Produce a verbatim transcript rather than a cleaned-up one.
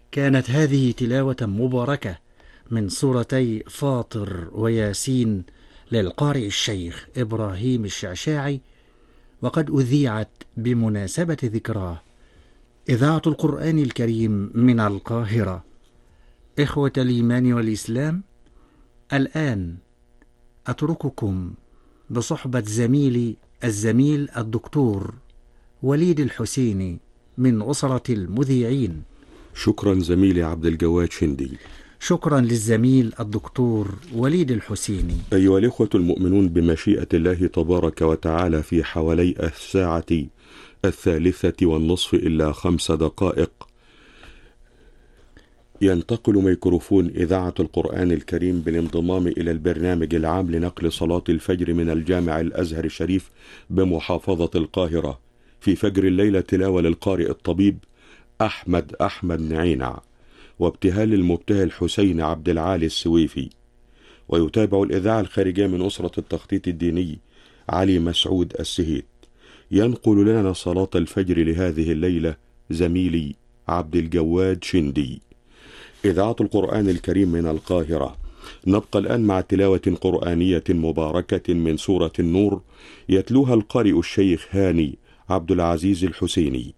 كانت هذه تلاوة مباركة من سورتي فاطر وياسين للقارئ الشيخ إبراهيم الشعشاعي، وقد أذيعت بمناسبة ذكراه. إذاعة القرآن الكريم من القاهرة. إخوة الإيمان والإسلام، الآن أترككم بصحبة زميلي الزميل الدكتور وليد الحسيني من أسرة المذيعين. شكرا زميلي عبد الجواد شندي. شكرا للزميل الدكتور وليد الحسيني. أيها الإخوة المؤمنون، بمشيئة الله تبارك وتعالى في حوالي الساعة الثالثة والنصف إلا خمس دقائق ينتقل ميكروفون إذاعة القرآن الكريم بالانضمام إلى البرنامج العام لنقل صلاة الفجر من الجامع الأزهر الشريف بمحافظة القاهرة. في فجر الليلة تلاوة للقارئ الطبيب أحمد أحمد نعينع، وابتهال المبتهل حسين عبد العالي السويفي. ويتابع الإذاعة الخارجية من أسرة التخطيط الديني علي مسعود السهيت. ينقل لنا صلاة الفجر لهذه الليلة زميلي عبد الجواد شندي. إذاعة القرآن الكريم من القاهرة. نبقى الآن مع تلاوة قرآنية مباركة من سورة النور، يتلوها القارئ الشيخ هاني عبد العزيز الحسيني.